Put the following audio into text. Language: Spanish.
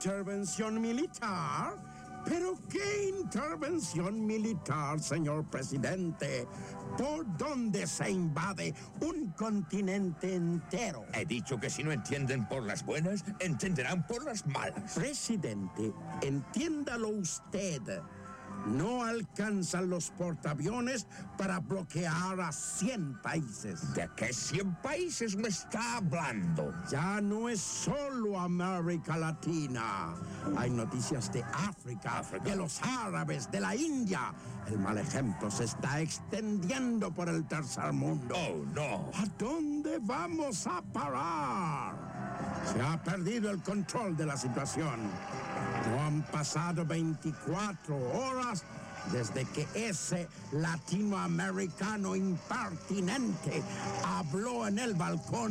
¿Intervención militar? ¿Pero qué intervención militar, señor presidente? ¿Por dónde se invade un continente entero? He dicho que si no entienden por las buenas, entenderán por las malas. Presidente, entiéndalo usted. No alcanzan los portaaviones para bloquear a 100 países. ¿De qué 100 países me está hablando? Ya no es solo América Latina. Hay noticias de África, de los árabes, de la India. El mal ejemplo se está extendiendo por el tercer mundo. ¡Oh, no! ¿A dónde vamos a parar? Se ha perdido el control de la situación. No han pasado 24 horas desde que ese latinoamericano impertinente habló en el balcón